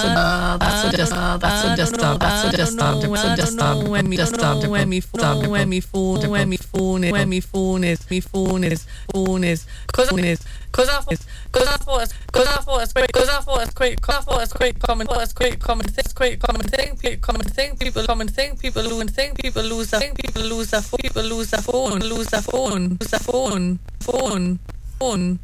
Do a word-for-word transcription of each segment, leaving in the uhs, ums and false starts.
that's a uh, that's a just uh, that's a just uh, that's a just uh, that's a just uh, when me just uh, when me phone when me phone when me phone is when me phone is me phone is phone is cause phone is cause I thought cause I thought cause I thought it's quick cause I thought it's quick cause I thought it's quick common it's quick common thing quick common thing common thing people common thing people lose thing people lose their thing people lose their phone people lose their phone lose their phone lose their phone phone phone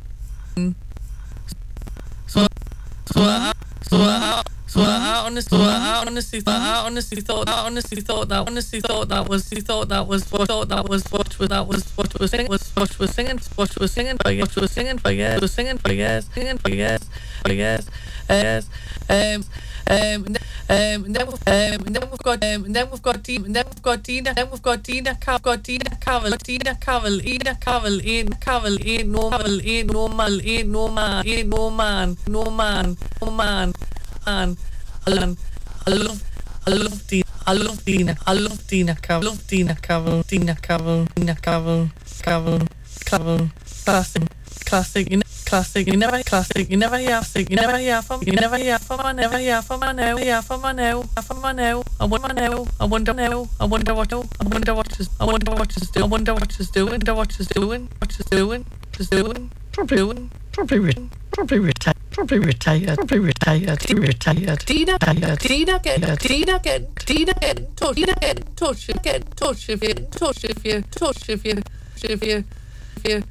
so so I, so I, so I honestly, so I honestly, thought, I honestly thought, I honestly thought that, honestly thought that was, he thought that was, what, thought that was, what was, that was, what was singing, was, what was singing, what was singing for years, what was singing for years, was singing for years, singing for years, for years, years, um. Um, um, and then, um, and then we've got, um, and then we've got, and then we've got Dina, then we've got Dina, got Dina Carroll, Dina Carroll, Dina Carroll, ain't Carroll, ain't no Carroll, ain't no mal, ain't no man, ain't no man, no man, no man, man, I love, I love, I love Dina, I love Dina, I love Dina Carroll, love Dina Carroll, Dina Carroll, Dina Carroll, Carroll, Carroll, classic, classic, you know. Classic, you never classic, you never hear classic, you never hear from, you never hear from, I never hear from, I know, hear from, I know, from, I know, I wonder now, I wonder now, I wonder what, I wonder what is, I wonder what is doing, I wonder what is doing, I wonder what is doing, what is doing, what is doing, probably doing, probably written, probably retired, probably retired, probably retired, retired, Dina, Dina, get, Dina, get, Dina, get, touch, Dina, get, touch, get, touch, if you, touch, if you, touch, if you, if you, if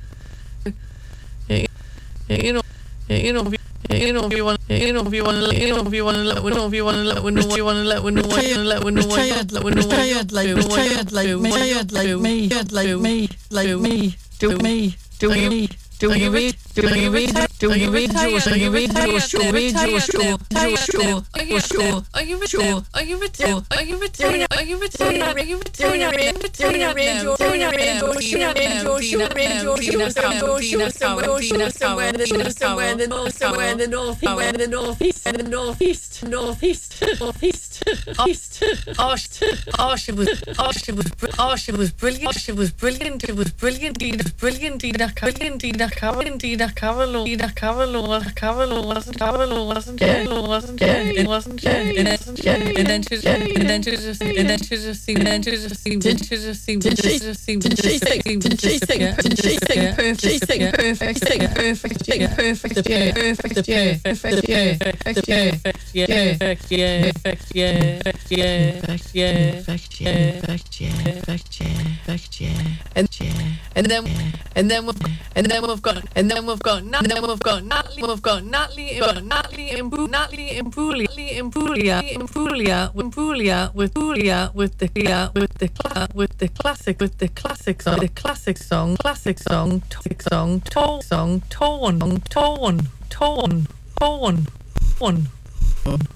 you, you know, you know, you know, if you want, you know, if you want, you know, if you want to let, know if you want to let, know what you want to let, know what you let, know retired, like retired, like retired, like me, retired, like me, like me, like me, do me, do me, do you read, do you read, do you read, do you read, do you show, read, do you show, do you show, do you show, are you retired, are you retired, are you retired, are you retired, are you retired, do you read, do you read, do you read, do you read, do you read, do you read, do you read, somewhere, somewhere, somewhere, the north, somewhere, the north, somewhere, the northeast, and the northeast, northeast, northeast, east, oh, oh, she was, oh, she was, oh, she was brilliant, she was brilliant, she was brilliant, Dina, brilliant, Dina, brilliant, Dina, Carroll, Dina Carroll, Dina Carroll, Carroll wasn't Carroll, wasn't Carroll, wasn't Jay, wasn't Jay, and then she, and then she just, and then she just seemed, and then she just seemed, did she just seemed, did she just seemed, did she sing, did she sing, did she sing perfect, she sing perfect, sing perfect, sing perfect, perfect, yeah, perfect, yeah, perfect, yeah, perfect, yeah, perfect, yeah, perfect, yeah, perfect, yeah, perfect, yeah, perfect, yeah, perfect, yeah, perfect, yeah, perfect, yeah, perfect, yeah, and and then and then we've and then we've got and then we've got and then we've got Natalie we've got Natalie we've got Natalie and Natalie and Impulia Impulia Impulia Impulia with Impulia with the with the with the classic with the classic song the classic song classic song classic song tone song tone tone tone tone tone